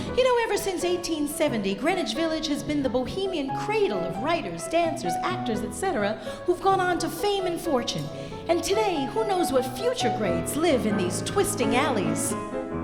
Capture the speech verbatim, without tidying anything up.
You know, ever since eighteen seventy, Greenwich Village has been the bohemian cradle of writers, dancers, actors, et cetera, who've gone on to fame and fortune. And today, who knows what future greats live in these twisting alleys?